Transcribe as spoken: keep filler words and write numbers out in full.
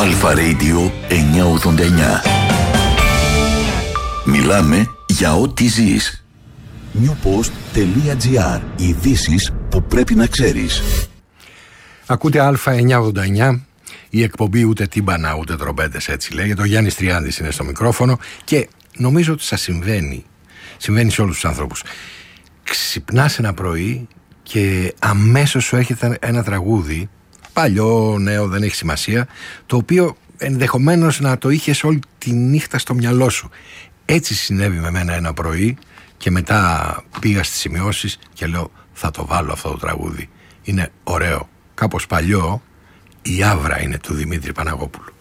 Αλφα Radio εννιακόσια ογδόντα εννιά. Μιλάμε για ό,τι ζεις. newpost.gr. Ειδήσεις που πρέπει να ξέρεις. Ακούτε Αλφα εννιακόσια ογδόντα εννιά. Η εκπομπή ούτε τύμπανα ούτε τρομπέτες, έτσι λέγεται. Ο Γιάννης Τριάντης είναι στο μικρόφωνο και νομίζω ότι σας συμβαίνει. Συμβαίνει σε όλους τους ανθρώπους. Ξυπνάς ένα πρωί και αμέσως σου έρχεται ένα τραγούδι, παλιό, νέο, δεν έχει σημασία, το οποίο ενδεχομένως να το είχες όλη τη νύχτα στο μυαλό σου. Έτσι συνέβη με μένα ένα πρωί και μετά πήγα στις σημειώσεις και λέω θα το βάλω αυτό το τραγούδι. Είναι ωραίο, κάπως παλιό. Η Άβρα είναι του Δημήτρη Παναγόπουλου.